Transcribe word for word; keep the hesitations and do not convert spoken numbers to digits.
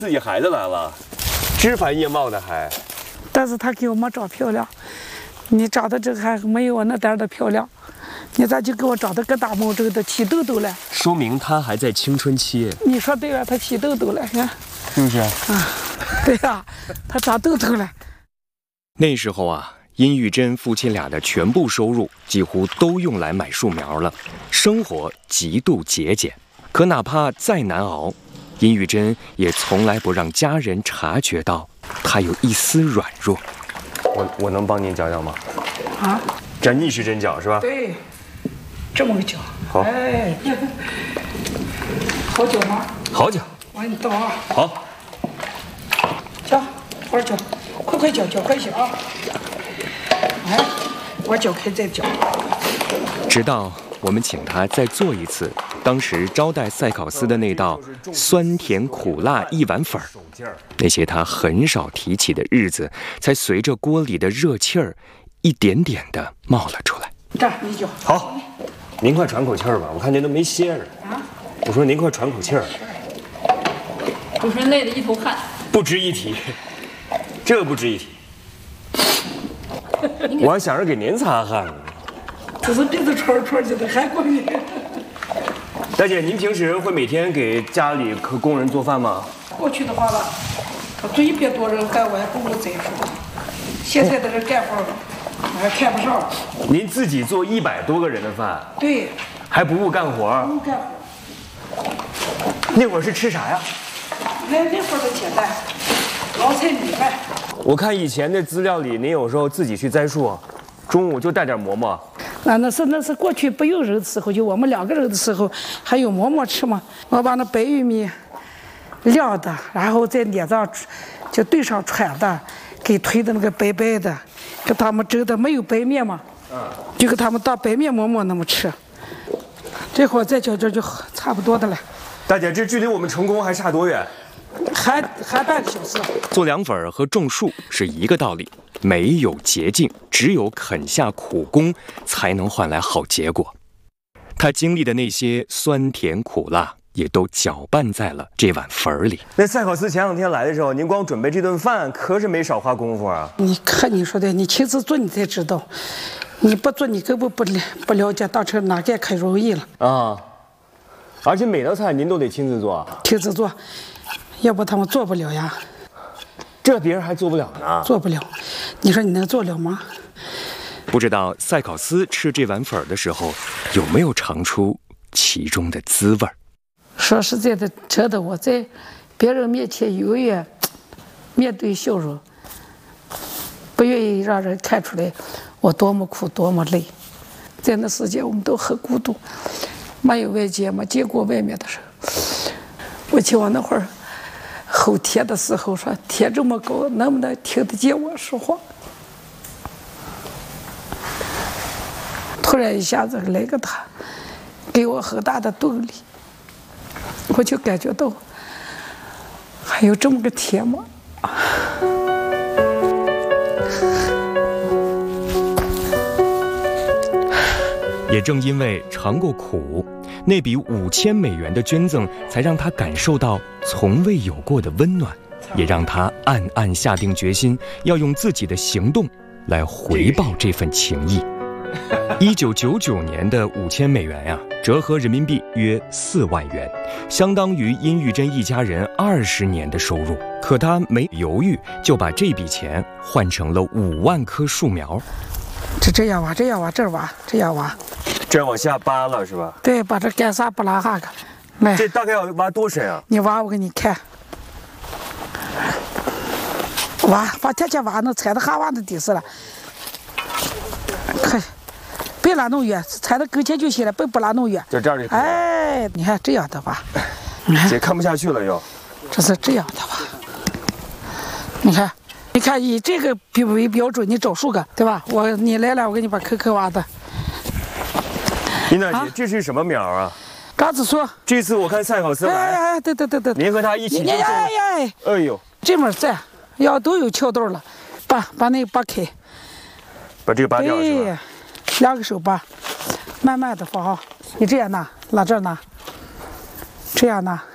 自己孩子来了，枝繁叶茂的还。 但是他给我们长漂亮，你长得这个还没有我那点儿的漂亮，你咋就给我长得个大毛这个都起痘痘了？ 说明他还在青春期。 你说对了，他起痘痘了，看是不是？ 啊，对呀、啊，他长痘痘了。 那时候啊，殷玉珍夫妻俩的全部收入几乎都用来买树苗了，生活极度节俭。可哪怕再难熬，殷玉珍也从来不让家人察觉到她有一丝软弱。 我我能帮您搅搅吗？ 啊， 这逆时针搅是吧？ 对，这么个搅。 好。 哎，好搅吗？ 好搅。 我给你倒啊。 好。 搅，快搅，快快搅，搅快些啊！哎，我搅开再搅。 直到我们请他再做一次当时招待赛考斯的那道酸甜苦辣一碗粉儿，那些他很少提起的日子，才随着锅里的热气儿一点点地冒了出来。 这儿你搅。 好，您快喘口气儿吧，我看您都没歇着。啊？我说您快喘口气儿。 主持人累得一头汗。 不值一提，这不值一提。我还想着给您擦汗呢。 这是鼻子戳戳去的，还过敏。 大姐，您平时会每天给家里和工人做饭吗？ 过去的话吧，他最别多人干，我也不够再说。现在的人干活，我还看不上。 您自己做一百多个人的饭？ 对。 还不误干活？ 不误干活。 那会儿是吃啥呀？ 那那会儿的简单，老菜米饭。 我看以前的资料里，您有时候自己去栽树，中午就带点馍馍。 那那是那是过去不有人的时候，就我们两个人的时候，还有馍馍吃嘛。我把那白玉米晾的，然后再捏上，就对上穿的，给推的那个白白的，给他们蒸的没有白面嘛，就给他们当白面馍馍那么吃。这会儿再搅搅就差不多的了。 大姐，这距离我们成功还差多远？ 还还半个小时。 做凉粉和种树是一个道理，没有捷径，只有肯下苦功才能换来好结果。他经历的那些酸甜苦辣，也都搅拌在了这碗粉里。 那赛考斯前两天来的时候，您光准备这顿饭可是没少花功夫啊。 你看你说的，你亲自做你才知道，你不做你根本不了不了解当成哪个可容易了啊。而且每道菜您都得亲自做， 亲自做，要不他们做不了呀。 这别人还做不了呢， 做不了。你说你能做了吗？ 不知道赛考斯吃这碗粉的时候，有没有尝出其中的滋味？ 说实在的，真的我在别人面前永远面对笑容，不愿意让人看出来我多么苦多么累。在那时间我们都很孤独，没有外界，没见过外面的人。我记我那会儿后天的时候说，天这么高，能不能听得见我说话？突然一下子来个他，给我很大的动力，我就感觉到还有这么个天吗？ 也正因为尝过苦，那笔五千美元的捐赠才让他感受到从未有过的温暖，也让他暗暗下定决心要用自己的行动来回报这份情谊。一九九九年的五千美元呀、啊，折合人民币约四万元，相当于殷玉珍一家人二十年的收入。可他没犹豫，就把这笔钱换成了五万棵树苗。 这这样挖，这样挖，这儿挖，这样挖， 这样往下扒了是吧？ 对，把这干沙不拉下个，来， 这大概要挖多深啊？ 你挖，我给你看。挖，把天天挖，能踩到下挖的底子了。可，别拉弄远，踩到跟前就行了，别不拉弄远。 就这样就可以。 哎，你看这样的挖， 姐看不下去了又。 这是这样的挖，你看。你看以这个为标准，你找数个，对吧？我你来了，我给你把坑坑挖的。 琳娜姐，啊、这是什么苗啊？ 嘎子树。 这次我看赛考斯来， 哎哎，对对对对， 您和他一起哎哎哎， 哎呦， 这面在，要都有撬道了，把把那个扒开， 把这个扒掉是吧？ 两个手扒，慢慢的放啊，你这样拿，拿这拿，这样拿。